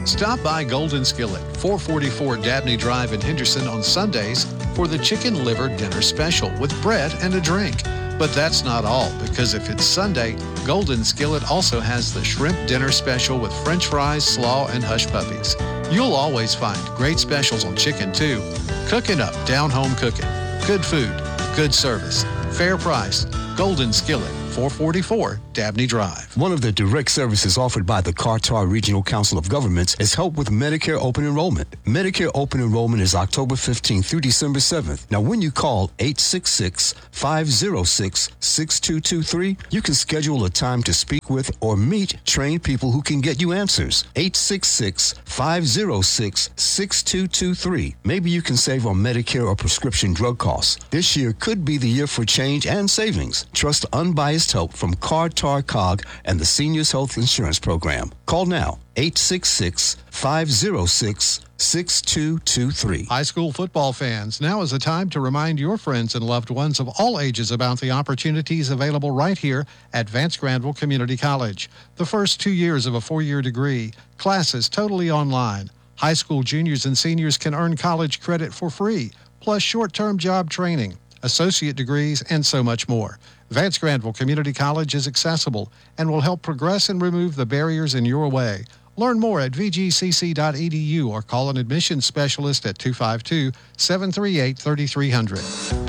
Stop by Golden Skillet, 444 Dabney Drive in Henderson on Sundays for the chicken liver dinner special with bread and a drink. But that's not all, because if it's Sunday, Golden Skillet also has the shrimp dinner special with french fries, slaw, and hush puppies. You'll always find great specials on chicken, too. Cooking up, down-home cooking. Good food, good service, fair price. Golden Skillet, 444 Dabney Drive. One of the direct services offered by the Carter Regional Council of Governments is help with Medicare open enrollment. Medicare open enrollment is October 15th through December 7th. Now, when you call 866-506-6223, you can schedule a time to speak with or meet trained people who can get you answers. 866-506-6223. Maybe you can save on Medicare or prescription drug costs. This year could be the year for change and savings. Trust unbiased help from COG and the Seniors Health Insurance Program. Call now, 866-506-6223. High school football fans, now is the time to remind your friends and loved ones of all ages about the opportunities available right here at Vance Granville Community College. The first 2 years of a 4-year degree, classes totally online. High school juniors and seniors can earn college credit for free, plus short-term job training, associate degrees, and so much more. Vance Granville Community College is accessible and will help progress and remove the barriers in your way. Learn more at vgcc.edu or call an admissions specialist at 252-738-3300.